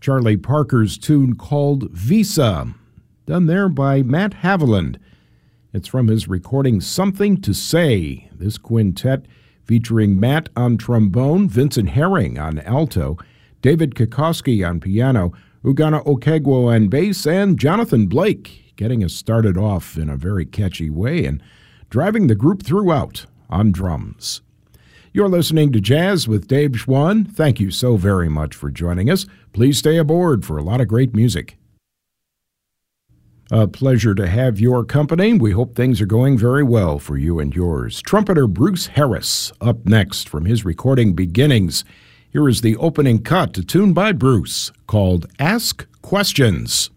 Charlie Parker's tune called Visa, done there by Matt Haviland. It's from his recording Something to Say. This quintet featuring Matt on trombone, Vincent Herring on alto, David Kokoski on piano, Ugana Okegwo on bass, and Jonathan Blake getting us started off in a very catchy way and driving the group throughout on drums. You're listening to Jazz with Dave Schwann. Thank you so very much for joining us. Please stay aboard for a lot of great music. A pleasure to have your company. We hope things are going very well for you and yours. Trumpeter Bruce Harris up next from his recording Beginnings. Here is the opening cut, a tune by Bruce called Ask Questions.